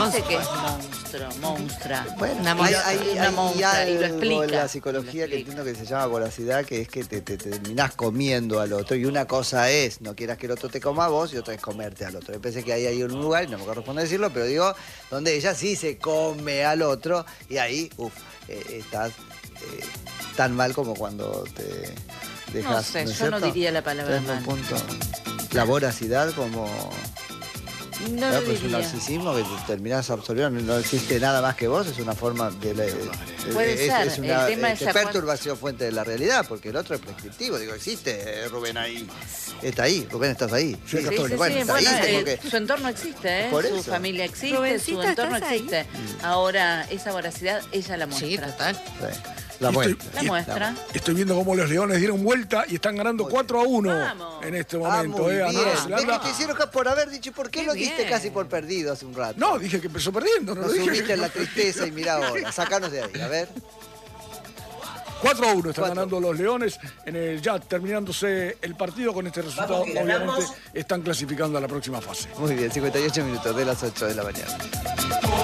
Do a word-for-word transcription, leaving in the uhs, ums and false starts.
dice que es monstruo, monstrua. Bueno, una hay, monstrua, hay, una hay monstrua, y lo algo explica. en la psicología que entiendo que se llama voracidad, que es que te, te, te terminás comiendo al otro. Y una cosa es, no quieras que el otro te coma a vos, y otra es comerte al otro. Yo pensé que ahí hay un lugar, y no me corresponde decirlo, pero digo, donde ella sí se come al otro, y ahí, uff, eh, estás eh, tan mal como cuando te dejas. No sé, ¿no es yo no cierto? diría la palabra Entonces, mal. un punto. La voracidad como... No Claro, lo pues es un diría. narcisismo que te terminás absorbiendo, no existe nada más que vos, es una forma de... de- de- Puede es, ser, es una el tema eh, es de a cuán- perturbación fuente de la realidad, porque el otro es prescriptivo, digo, existe, eh, Rubén ahí, está ahí, Rubén, estás ahí. Sí, Sí, acá sí, estoy. sí, Bueno, está bueno, ahí, tengo eh, que- su entorno existe, ¿eh? Por Su eso. familia existe, Rubencita, su entorno ¿estás ahí? existe. Ahora, esa voracidad, ella la muestra. Sí, total. Sí, la Y muestra. estoy- La y- muestra. Estoy viendo cómo los Leones dieron vuelta y están ganando Muy cuatro a uno Vamos. en este Ah, momento. muy eh, a bien. Nueva ¿Ves Zelanda. que te hicieron ca- por haber dicho, ¿por qué, Qué lo diste bien. casi por perdido hace un rato? No, dije que empezó perdiendo, no Nos lo dije. subiste en la tristeza y mira ahora, sacanos de ahí, a ver. cuatro a uno están Cuatro. ganando los Leones. En el, ya terminándose el partido con este resultado, obviamente están clasificando a la próxima fase. Muy bien, cincuenta y ocho minutos de las ocho de la mañana.